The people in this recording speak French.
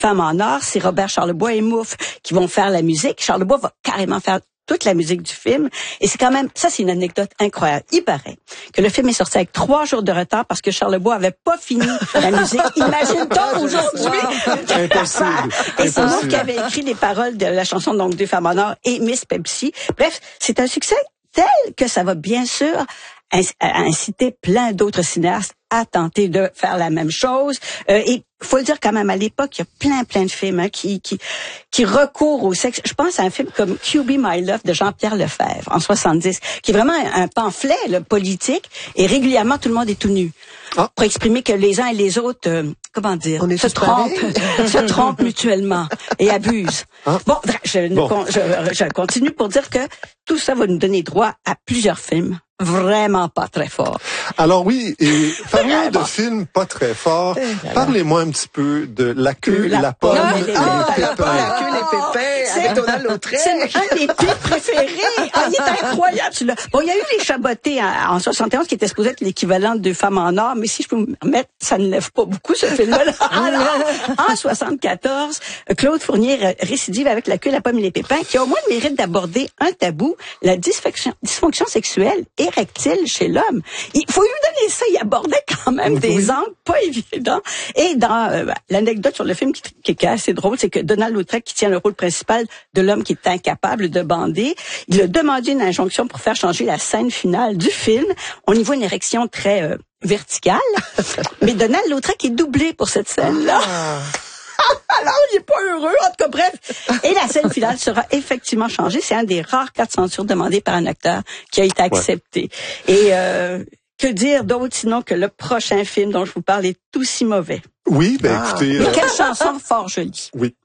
Femmes en or, c'est Robert Charlebois et Mouffe qui vont faire la musique. Charlebois va carrément faire toute la musique du film. Et c'est quand même, ça c'est une anecdote incroyable. Il paraît que le film est sorti avec 3 jours de retard parce que Charlebois avait pas fini la musique. Imagine-toi aujourd'hui! Impossible. Et c'est Mouffe qui avait écrit les paroles de la chanson donc Deux femmes en or et Miss Pepsi. Bref, c'est un succès tel que ça va bien sûr inciter plein d'autres cinéastes à tenter de faire la même chose. Et faut le dire quand même, à l'époque, il y a plein de films qui recourent au sexe. Je pense à un film comme QB My Love de Jean-Pierre Lefebvre en 70, qui est vraiment un pamphlet politique, et régulièrement tout le monde est tout nu. Pour exprimer que les uns et les autres, se trompent mutuellement et abusent. Bon, je continue pour dire que tout ça va nous donner droit à plusieurs films vraiment pas très forts. Alors oui, et parlons de films pas très forts. Parlez-moi un petit peu de La queue, la pomme et les pépins. La queue, les pépins, avec Donald Lautrec. C'est un des pires préférés. Il est incroyable, celui-là. Bon, il y a eu Les Chabotés en 71 qui était supposé être l'équivalent de Femmes en or, mais si je peux me permettre, ça ne lève pas beaucoup, ce film-là. Alors, en 74, Claude Fournier récidive avec La queue, la pomme et les pépins, qui a au moins le mérite d'aborder un tabou, la dysfonction sexuelle érectile chez l'homme. Il faut lui donner ça, il abordait quand même des angles pas évidents. Et dans l'anecdote sur le film qui est assez drôle, c'est que Donald Lautrec, qui tient le rôle principal de l'homme qui est incapable de bander, il a demandé une injonction pour faire changer la scène finale du film. On y voit une érection très verticale, mais Donald Lautrec est doublé pour cette scène-là. Alors, il est pas heureux, en tout cas, bref. Et la scène finale sera effectivement changée. C'est un des rares cas de censure demandés par un acteur qui a été accepté. Et que dire d'autre sinon que le prochain film dont je vous parle est aussi mauvais? Oui, écoutez... Mais quelle chanson fort jolie. Oui.